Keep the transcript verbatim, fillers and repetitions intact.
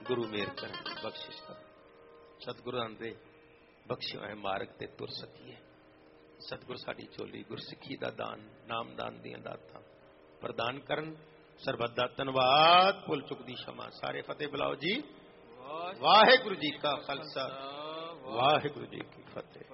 गुरु मेहर कर बख्शिश कर। सतगुरां दे बख्शियो है मार्ग ते तुर सकीए। सतगुर साडी झोली गुरसिੱਖੀ ਦਾ ਦਾਨ नामदान ਦੀਆਂ ਦਾਤਾਂ प्रदान करन। सरबत दा धन्नवाद। भुल चुक दी क्षमा। सारे फतेह बुलाओ जी। वाहिगुरु जी का खालसा वाहिगुरु जी की फतेह।